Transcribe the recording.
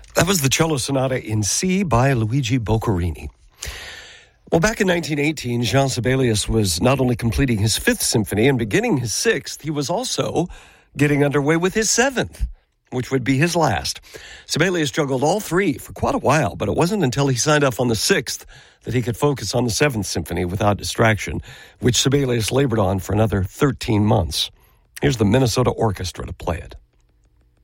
That was the cello sonata in C by Luigi Boccherini. Well, back in 1918, Jean Sibelius was not only completing his Fifth Symphony and beginning his Sixth, he was also getting underway with his Seventh, which would be his last. Sibelius juggled all three for quite a while, but it wasn't until he signed off on the Sixth that he could focus on the Seventh Symphony without distraction, which Sibelius labored on for another 13 months. Here's the Minnesota Orchestra to play it.